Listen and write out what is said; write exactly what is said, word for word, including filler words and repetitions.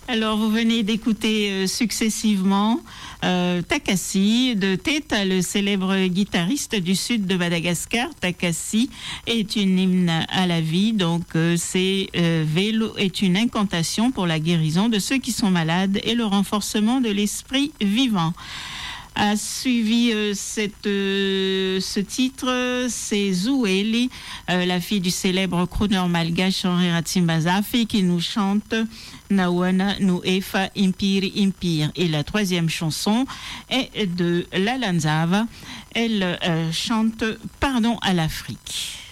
Alors, vous venez d'écouter euh, successivement euh, Takassi de Teta, le célèbre guitariste du sud de Madagascar. Takassi est une hymne à la vie, donc euh, c'est euh, Vélo est une incantation pour la guérison de ceux qui sont malades et le renforcement de l'esprit vivant. A suivi euh, cette, euh, ce titre, c'est Zoueli, euh, la fille du célèbre crooner malgache Henri Ratsimbazafi, qui nous chante Nawana Nuefa Impiri Impir. Et la troisième chanson est de Lalanzava. Elle euh, chante Pardon à l'Afrique.